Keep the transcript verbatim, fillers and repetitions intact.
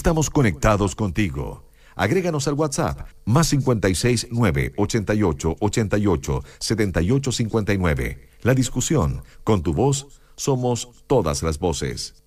Estamos conectados contigo. Agréganos al WhatsApp, más cincuenta y seis, nueve, ochenta y ocho, ochenta y ocho, setenta y ocho cincuenta y nueve. La discusión, con tu voz, somos todas las voces.